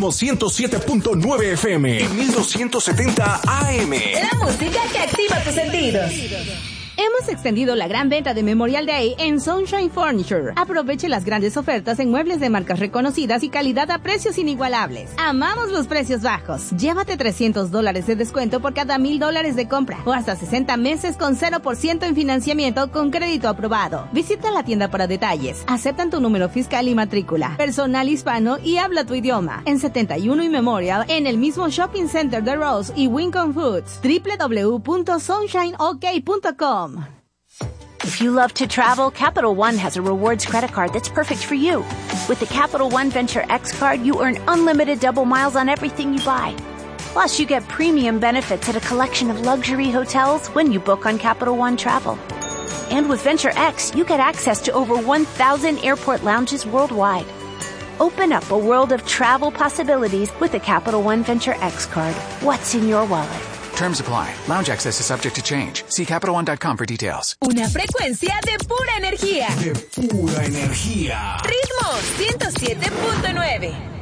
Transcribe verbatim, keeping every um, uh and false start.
Ritmo ciento siete punto nueve F M y mil doscientos setenta A M. La música que activa tus sentidos. Hemos extendido la gran venta de Memorial Day en Sunshine Furniture. Aproveche las grandes ofertas en muebles de marcas reconocidas y calidad a precios inigualables. Amamos los precios bajos. Llévate trescientos dólares de descuento por cada mil dólares de compra o hasta sesenta meses con cero por ciento en financiamiento con crédito aprobado. Visita la tienda para detalles. Aceptan tu número fiscal y matrícula. Personal hispano y habla tu idioma. En setenta y uno y Memorial, en el mismo Shopping Center de Rose y Wincom Foods. doble u doble u doble u punto sunshine o k punto com. If you love to travel, Capital One has a rewards credit card that's perfect for you. With the Capital One Venture X card, you earn unlimited double miles on everything you buy. Plus, you get premium benefits at a collection of luxury hotels when you book on Capital One Travel. And with Venture X, you get access to over one thousand airport lounges worldwide. Open up a world of travel possibilities with the Capital One Venture X card. What's in your wallet? Terms apply. Lounge access is subject to change. See Capital One dot com for details. Una frecuencia de pura energía. De pura energía. Ritmo ciento siete punto nueve.